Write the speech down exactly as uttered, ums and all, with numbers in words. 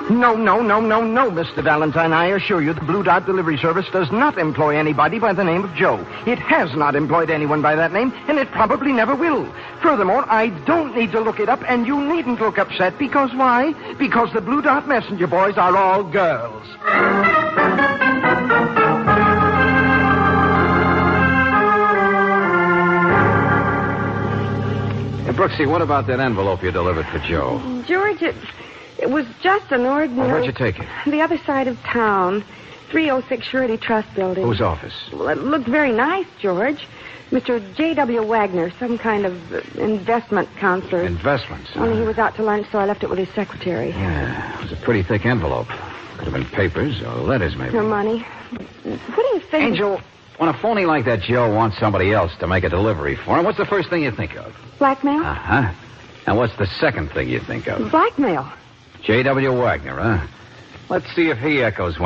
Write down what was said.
No, no, no, no, no, Mister Valentine. I assure you the Blue Dot Delivery Service does not employ anybody by the name of Joe. It has not employed anyone by that name, and it probably never will. Furthermore, I don't need to look it up, and you needn't look upset, because why? Because the Blue Dot Messenger boys are all girls. Hey, Brooksy, what about that envelope you delivered for Joe? George, it, it was just an ordinary... Well, where'd you take it? The other side of town. three oh six Surety Trust Building. Whose office? Well, it looked very nice, George. Mister J W. Wagner, some kind of uh, investment counselor. Investments? Huh? Only he was out to lunch, so I left it with his secretary. Yeah, it was a pretty thick envelope. Could have been papers or letters, maybe. Her money. What do you think? Angel, when a phony like that Joe wants somebody else to make a delivery for him, what's the first thing you think of? Blackmail? Uh-huh. And what's the second thing you think of? Blackmail. J W. Wagner, huh? Let's see if he echoes one.